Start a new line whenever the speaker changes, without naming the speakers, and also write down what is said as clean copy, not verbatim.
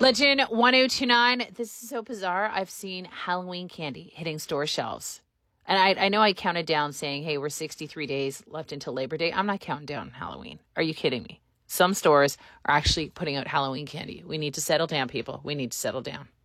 Legend 1029. This is so bizarre. I've seen Halloween candy hitting store shelves. And I know I counted down saying, hey, we're 63 days left until Labor Day. I'm not counting down Halloween. Are you kidding me? Some stores are actually putting out Halloween candy. We need to settle down, people. We need to settle down.